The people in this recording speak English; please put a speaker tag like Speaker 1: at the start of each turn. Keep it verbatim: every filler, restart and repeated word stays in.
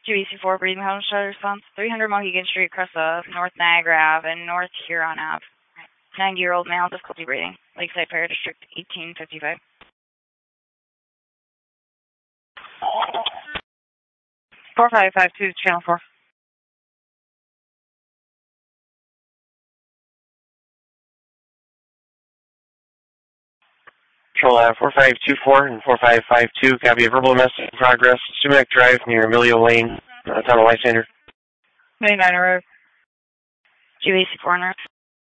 Speaker 1: G B C four, breathing home, shuttle response, three hundred Mohegan Street, Cressa, North Niagara Ave, and North Huron Ave. ninety-year-old male, difficulty breathing. Lakeside Fire District, eighteen fifty-five. four five five two, Channel four.
Speaker 2: Control uh, four five two four and four five five two, copy a verbal message in progress, Sumac Drive near Emilio Lane, uh, town of Lysander.
Speaker 1: ninety-nine Road. G B C four North.